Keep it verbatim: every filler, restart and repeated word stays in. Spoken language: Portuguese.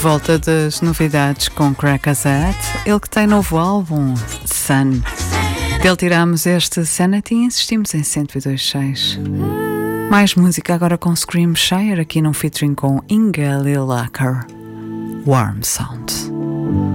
volta das novidades com Crackazat, ele que tem novo álbum, Sun. Dele tiramos este Sanity e insistimos em cento e dois ponto seis. Mais música agora com Scream Shire, aqui num featuring com Inga Lilaker, Warm Sound.